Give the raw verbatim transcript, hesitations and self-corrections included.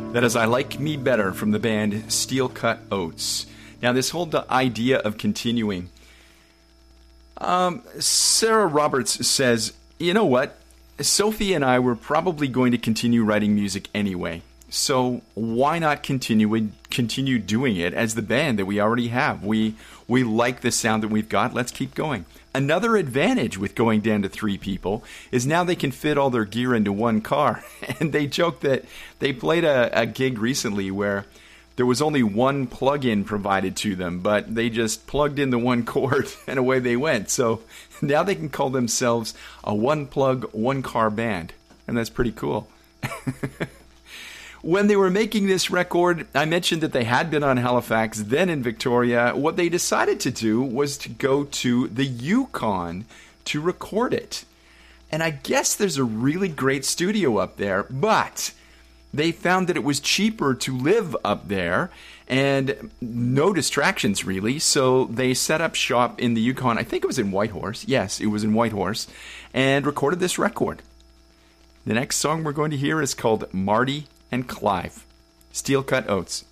That is I Like Me Better from the band Steel Cut Oats. Now, this whole idea of continuing. Um, Sarah Roberts says, you know what? Sophie and I were probably going to continue writing music anyway. So why not continue continue doing it as the band that we already have? We we like the sound that we've got. Let's keep going. Another advantage with going down to three people is now they can fit all their gear into one car. And they joke that they played a, a gig recently where there was only one plug-in provided to them, but they just plugged in the one cord and away they went. So now they can call themselves a one-plug, one-car band. And that's pretty cool. When they were making this record, I mentioned that they had been on Halifax, then in Victoria. What they decided to do was to go to the Yukon to record it. And I guess there's a really great studio up there, but they found that it was cheaper to live up there and no distractions really, so they set up shop in the Yukon. I think it was in Whitehorse. Yes, it was in Whitehorse, and recorded this record. The next song we're going to hear is called Marty and Clive. Steel Cut Oats.